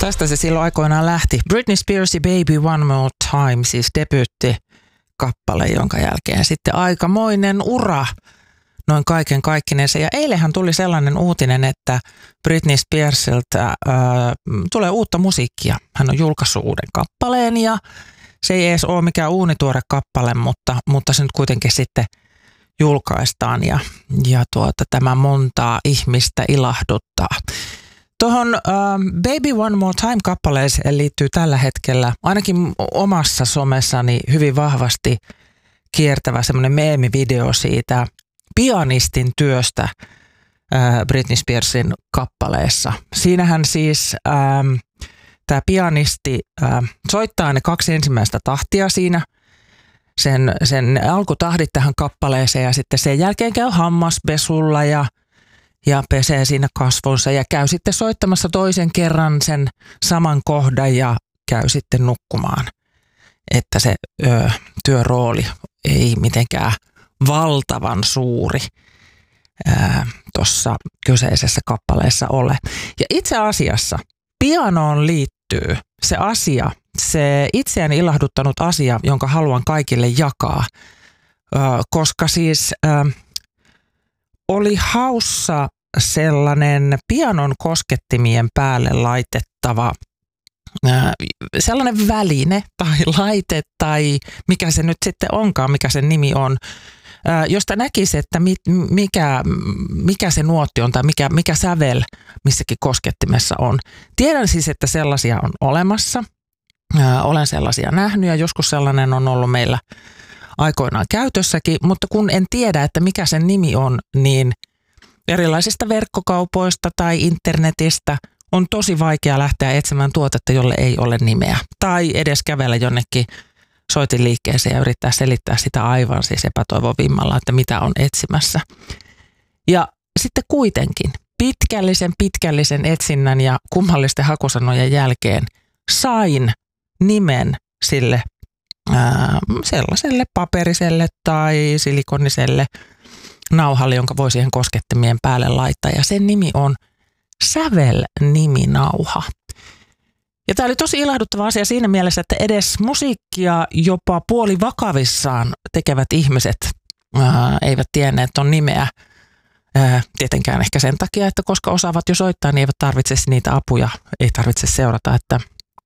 Tästä se silloin aikoinaan lähti. Britney Spearsin Baby One More Time, siis debyytti kappale, jonka jälkeen sitten aikamoinen ura noin kaiken kaikkinensa. Ja eilenhän tuli sellainen uutinen, että Britney Spearsilta tulee uutta musiikkia. Hän on julkaissut uuden kappaleen ja se ei edes ole mikään uunituore kappale, mutta se nyt kuitenkin sitten julkaistaan ja tämä montaa ihmistä ilahduttaa. Tuohon Baby One More Time -kappaleeseen liittyy tällä hetkellä ainakin omassa somessani hyvin vahvasti kiertävä semmoinen meemivideo siitä pianistin työstä Britney Spearsin kappaleessa. Siinähän siis tämä pianisti soittaa ne 2 ensimmäistä tahtia siinä, sen alkutahdit tähän kappaleeseen ja sitten sen jälkeen käy hammaspesulla ja pesee siinä kasvonsa ja käy sitten soittamassa toisen kerran sen saman kohdan ja käy sitten nukkumaan. Että se työrooli ei mitenkään valtavan suuri tuossa kyseisessä kappaleessa ole. Ja itse asiassa pianoon liittyy se asia, se itseäni ilahduttanut asia, jonka haluan kaikille jakaa, koska siis oli haussa sellainen pianon koskettimien päälle laitettava sellainen väline tai laite tai mikä se nyt sitten onkaan, mikä sen nimi on, josta näkisi, että mikä se nuotti on tai mikä sävel missäkin koskettimessa on. Tiedän siis, että sellaisia on olemassa. Olen sellaisia nähnyt ja joskus sellainen on ollut meillä aikoinaan käytössäkin, mutta kun en tiedä, että mikä sen nimi on, niin erilaisista verkkokaupoista tai internetistä on tosi vaikea lähteä etsimään tuotetta, jolle ei ole nimeä. Tai edes kävellä jonnekin soitinliikkeeseen ja yrittää selittää sitä aivan siis epätoivovimmalla, että mitä on etsimässä. Ja sitten kuitenkin pitkällisen etsinnän ja kummallisten hakusanojen jälkeen sain nimen sille sellaiselle paperiselle tai silikoniselle nauhalle, jonka voi siihen koskettimien päälle laittaa. Ja sen nimi on sävelniminauha. Ja tämä oli tosi ilahduttava asia siinä mielessä, että edes musiikkia jopa puolivakavissaan tekevät ihmiset eivät tienneet ton nimeä. Tietenkään ehkä sen takia, että koska osaavat jo soittaa, niin eivät tarvitse niitä apuja, ei tarvitse seurata, että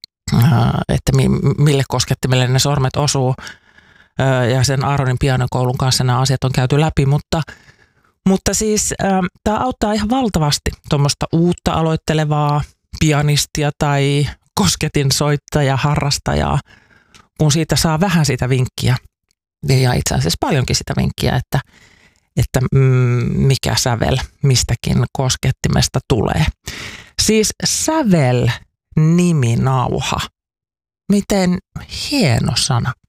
mille koskettimelle ne sormet osuu. Ja sen Aaronin pianokoulun kanssa nämä asiat on käyty läpi, mutta siis tämä auttaa ihan valtavasti tuommoista uutta aloittelevaa pianistia tai kosketinsoittajaa, harrastajaa, kun siitä saa vähän sitä vinkkiä ja itse asiassa paljonkin sitä vinkkiä, että mikä sävel mistäkin koskettimesta tulee. Siis sävelniminauha. Miten hieno sana.